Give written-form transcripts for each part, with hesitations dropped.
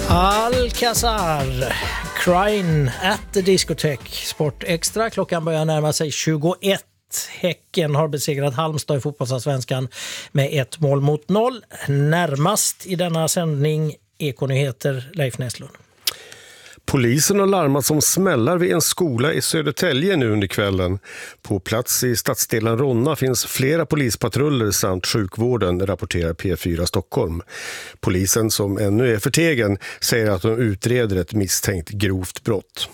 Alcazar, Crying at the Discotheque, Sport Extra. Klockan börjar närma sig 21. Häcken har besegrat Halmstad i fotbollsallsvenskan med 1-0. Närmast i denna sändning Ekonyheter, Leif Näslund. Polisen har larmat som smällar vid en skola i Södertälje nu under kvällen. På plats i stadsdelen Ronna finns flera polispatruller samt sjukvården, rapporterar P4 Stockholm. Polisen, som ännu är förtegen, säger att de utreder ett misstänkt grovt brott.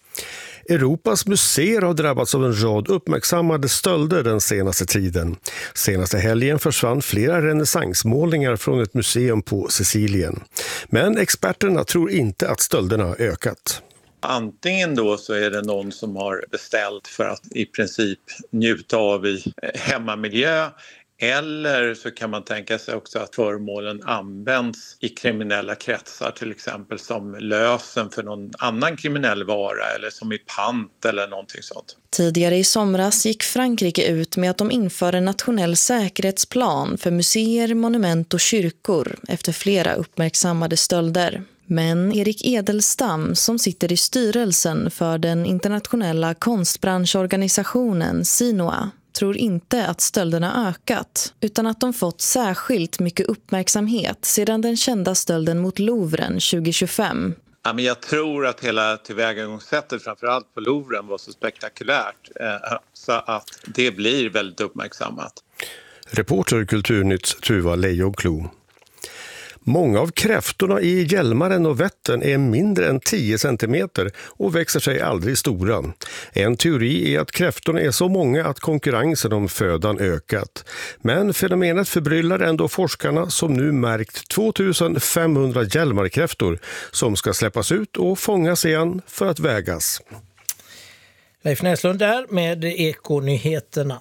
Europas museer har drabbats av en rad uppmärksammade stölder den senaste tiden. Senaste helgen försvann flera renässansmålningar från ett museum på Sicilien. Men experterna tror inte att stölderna har ökat. Antingen då så är det någon som har beställt för att i princip njuta av i hemmamiljö. Eller så kan man tänka sig också att föremålen används i kriminella kretsar, till exempel som lösen för någon annan kriminell vara eller som i pant eller någonting sånt. Tidigare i somras gick Frankrike ut med att de inför en nationell säkerhetsplan för museer, monument och kyrkor efter flera uppmärksammade stölder. Men Erik Edelstam, som sitter i styrelsen för den internationella konstbranschorganisationen SINOA, tror inte att stölderna ökat, utan att de fått särskilt mycket uppmärksamhet sedan den kända stölden mot Louvren 2025. Ja, men jag tror att hela tillvägagångssättet, framförallt på Louvren, var så spektakulärt så att det blir väldigt uppmärksammat. Reporter Kulturnytts Tuva Leijogklo. Många av kräftorna i Hjälmaren och Vättern är mindre än 10 centimeter och växer sig aldrig stora. En teori är att kräftorna är så många att konkurrensen om födan ökat. Men fenomenet förbryllar ändå forskarna som nu märkt 2500 Hjälmarkräftor som ska släppas ut och fångas igen för att vägas. Leif Näslund där med Ekonyheterna.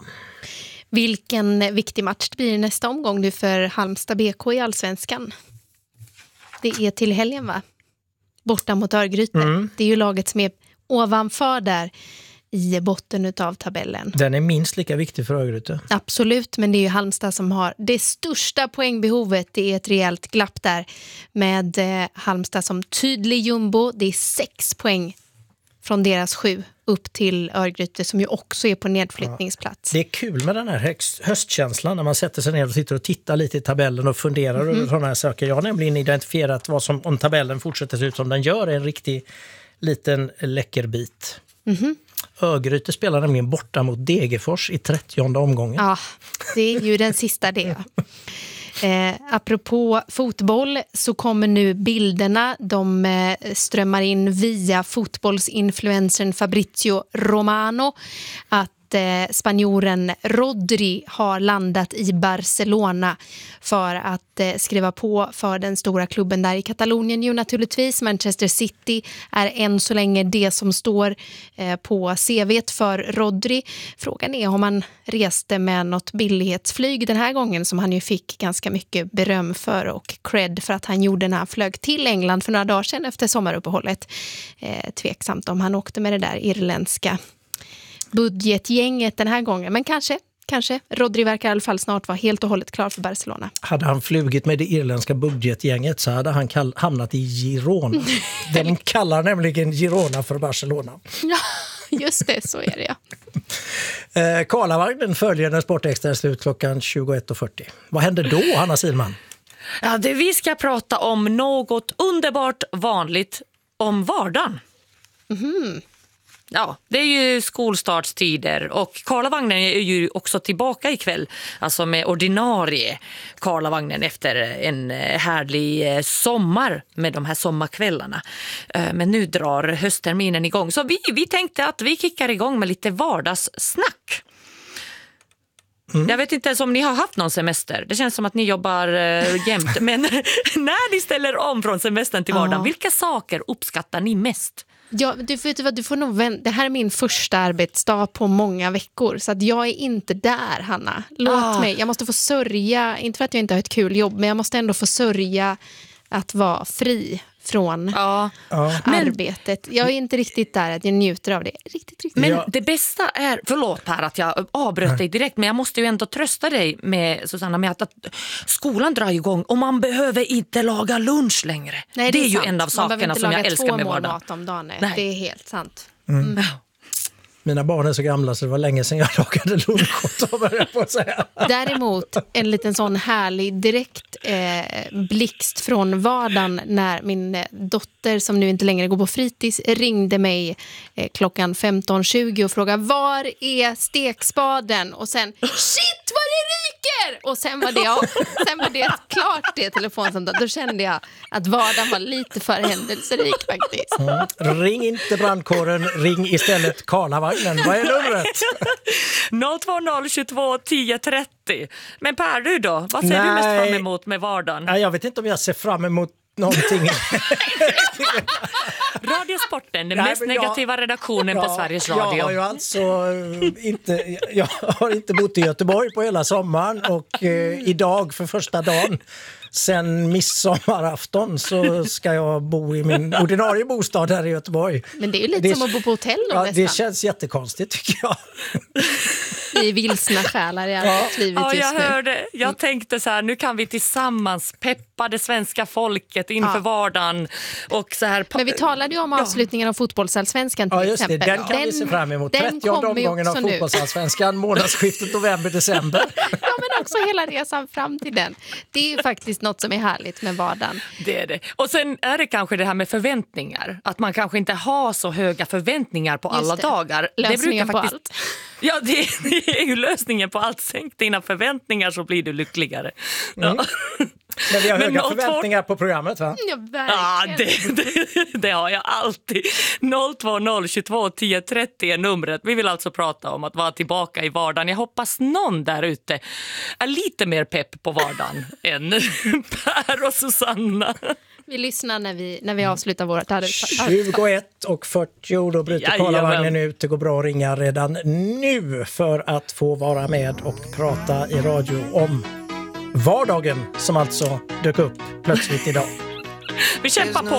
Vilken viktig match det blir nästa omgång nu för Halmstad BK i Allsvenskan? Det är till helgen, va? Borta mot Örgryte. Det är ju laget som är ovanför där i botten av tabellen. Den är minst lika viktig för Örgryte. Absolut, men det är ju Halmstad som har det största poängbehovet. Det är ett rejält glapp där med Halmstad som tydlig jumbo. Det är 6 poäng från deras 7 upp till Örgryte som ju också är på nedflyttningsplats. Ja, det är kul med den här höstkänslan när man sätter sig ner och sitter och tittar lite i tabellen och funderar över sådana här saker. Jag har nämligen identifierat vad som, om tabellen fortsätter se ut som den gör, en riktig liten läckerbit. Örgryte spelar nämligen borta mot Degerfors i 30:e omgången. Ja, det är ju den sista det. Apropå fotboll så kommer nu bilderna, de strömmar in via fotbollsinfluencern Fabrizio Romano att spanjoren Rodri har landat i Barcelona för att skriva på för den stora klubben där i Katalonien ju naturligtvis. Manchester City är än så länge det som står på CV:t för Rodri. Frågan är om han reste med något billighetsflyg den här gången som han ju fick ganska mycket beröm för och cred för att han gjorde när han flög till England för några dagar sedan efter sommaruppehållet. Tveksamt om han åkte med det där irländska budgetgänget den här gången, men kanske. Rodri verkar i alla fall snart vara helt och hållet klar för Barcelona. Hade han flugit med det irländska budgetgänget så hade han hamnat i Girona. De kallar nämligen Girona för Barcelona. Ja, just det, så är det ja. Karlavagnen följer när Sport Extra slut klockan 21:40. Vad händer då, Hanna Silman? Ja, vi ska prata om något underbart vanligt om vardagen. Ja, det är ju skolstartstider och Karlavagnen är ju också tillbaka ikväll, alltså med ordinarie Karlavagnen efter en härlig sommar med de här sommarkvällarna. Men nu drar höstterminen igång, så vi tänkte att vi kickar igång med lite vardagssnack. Jag vet inte ens om ni har haft någon semester. Det känns som att ni jobbar jämt. Men när ni ställer om från semestern till vardagen, vilka saker uppskattar ni mest? Ja, du får nog det här är min första arbetsdag på många veckor, så att jag är inte där, Hanna. Låt mig, jag måste få sörja, inte för att jag inte har ett kul jobb, men jag måste ändå få sörja att vara fri från Ja. arbetet. Jag är inte riktigt där att jag njuter av det. Riktigt. Men det bästa är, förlåt Per att jag avbröt dig direkt, men jag måste ju ändå trösta dig med Susanna med att skolan drar igång och man behöver inte laga lunch längre. Nej, det är ju sant. en av sakerna som jag älskar med vardagen. Mat om dagen. Nej. Det är helt sant. Mina barn är så gamla så det var länge sedan jag lagade lunch åt dem, höll jag på att säga. Däremot en liten sån härlig direkt blixt från vardagen när min dotter som nu inte längre går på fritids ringde mig klockan 15:20 och frågade var är stekspaden? Och sen shit vad det ryker! Och sen var det klart det telefonsamtalet. Då kände jag att vardagen var lite för händelserik faktiskt. Ring inte brandkåren, ring istället Karlavagnen. Vad är numret? 020 22 10 30. Men Per, du då? Vad ser du mest fram emot med vardagen? Nej, jag vet inte om jag ser fram emot någonting. Radiosporten, den mest negativa redaktionen på Sveriges Radio. Jag har ju alltså jag har inte bott i Göteborg på hela sommaren och idag för första dagen sen midsommarafton så ska jag bo i min ordinarie bostad här i Göteborg. Men det är ju lite som att bo på hotell då nästan. Det känns jättekonstigt tycker jag. Vi är vilsna själar i arbetslivet just nu. Jag hörde. Jag tänkte så här, nu kan vi tillsammans peppa det svenska folket inför vardagen. Och så här, men vi talade ju om avslutningen av fotbollsallsvenskan till exempel. Den kan vi se fram emot. 30:e omgången av fotbollsallsvenskan, månadsskiftet november-december. Ja, men också hela resan fram till den. Det är ju faktiskt något som är härligt med vardagen. Det är det. Och sen är det kanske det här med förväntningar. Att man kanske inte har så höga förväntningar på alla dagar. Lösningen det på allt. Ja, det är ju lösningen på allt. Sänk dina förväntningar så blir du lyckligare. Ja. Men vi har höga förväntningar på programmet, va? Ja, verkligen. Det har jag alltid. 020 22 10 30 är numret. Vi vill alltså prata om att vara tillbaka i vardagen. Jag hoppas någon där ute är lite mer pepp på vardagen än Per och Susanna. Vi lyssnar när vi avslutar vårt arbete. 21:40, då bryter Karlavagnen ut. Det går bra att ringa redan nu för att få vara med och prata i radio om vardagen som alltså dök upp plötsligt idag. Vi kämpar på.